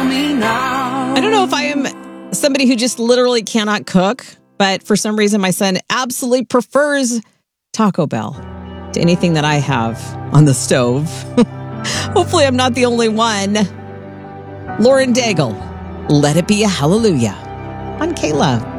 me now. I don't know if I am somebody who just literally cannot cook, but for some reason my son absolutely prefers Taco Bell to anything that I have on the stove. Hopefully I'm not the only one. Lauren Daigle, Let It Be a Hallelujah on Kayla.